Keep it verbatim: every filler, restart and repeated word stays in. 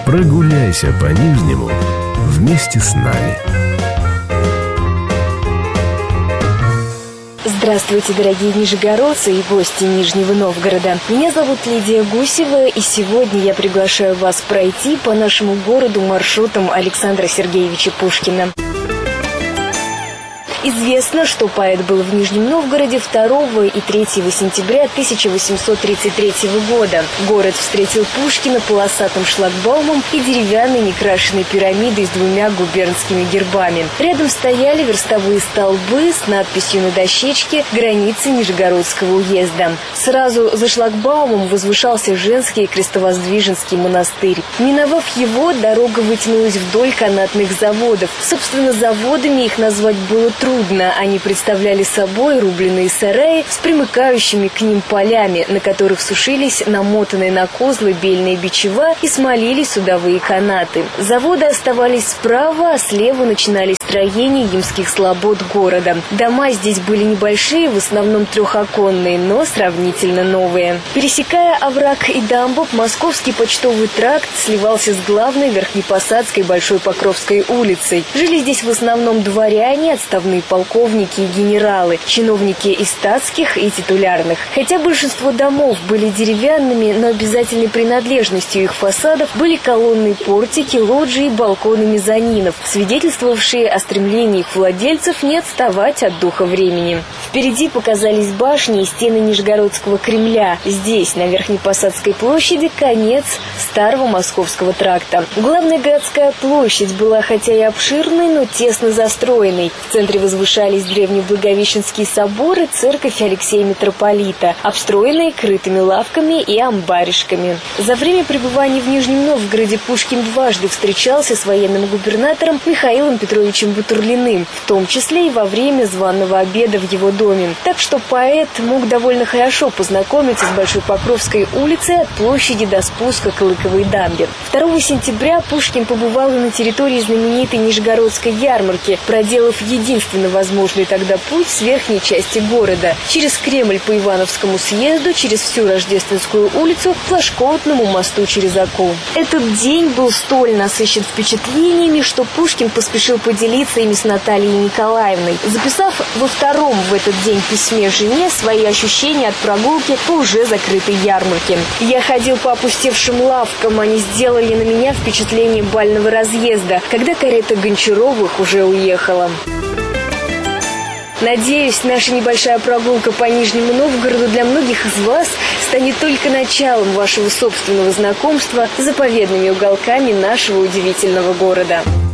Прогуляйся по Нижнему вместе с нами. Здравствуйте, дорогие нижегородцы и гости Нижнего Новгорода. Меня зовут Лидия Гусева, и сегодня я приглашаю вас пройти по нашему городу маршрутом Александра Сергеевича Пушкина. Известно, что поэт был в Нижнем Новгороде второго и третьего сентября тысяча восемьсот тридцать третьего года. Город встретил Пушкина полосатым шлагбаумом и деревянной некрашенной пирамидой с двумя губернскими гербами. Рядом стояли верстовые столбы с надписью на дощечке «Границы Нижегородского уезда». Сразу за шлагбаумом возвышался женский крестовоздвиженский монастырь. Миновав его, дорога вытянулась вдоль канатных заводов. Собственно, заводами их назвать было трудно. Трудно. Они представляли собой рубленые сараи с примыкающими к ним полями, на которых сушились намотанные на козлы бельные бичева и смолились судовые канаты. Заводы оставались справа, а слева начинались строения ямских слобод города. Дома здесь были небольшие, в основном трехоконные, но сравнительно новые. Пересекая овраг и дамбов, Московский почтовый тракт сливался с главной Верхнепосадской Большой Покровской улицей. Жили здесь в основном дворяне, отставные полковники и генералы, чиновники и статских, и титулярных. Хотя большинство домов были деревянными, но обязательной принадлежностью их фасадов были колонны, портики, лоджии, балконы мезонинов, свидетельствовавшие о стремлении их владельцев не отставать от духа времени. Впереди показались башни и стены Нижегородского Кремля. Здесь, на Верхнепосадской площади, конец старого Московского тракта. Главная городская площадь была хотя и обширной, но тесно застроенной. В центре возвышались древний Благовещенский собор и церковь Алексея Митрополита, обстроенные крытыми лавками и амбаришками. За время пребывания в Нижнем Новгороде Пушкин дважды встречался с военным губернатором Михаилом Петровичем Бутурлиным, в том числе и во время званого обеда в его доме. Так что поэт мог довольно хорошо познакомиться с Большой Покровской улицей от площади до спуска к Лыковой дамбе. второго сентября Пушкин побывал на территории знаменитой Нижегородской ярмарки, проделав единственно возможный тогда путь с верхней части города, через Кремль по Ивановскому съезду, через всю Рождественскую улицу, к Флажкотному мосту через Оку. Этот день был столь насыщен впечатлениями, что Пушкин поспешил поделиться ими с Натальей Николаевной, записав во втором в этот день письме жене свои ощущения от прогулки по уже закрытой ярмарке. «Я ходил по опустевшим лавкам, они сделали на меня впечатление бального разъезда, когда карета Гончаровых уже уехала». Надеюсь, наша небольшая прогулка по Нижнему Новгороду для многих из вас станет только началом вашего собственного знакомства с заповедными уголками нашего удивительного города.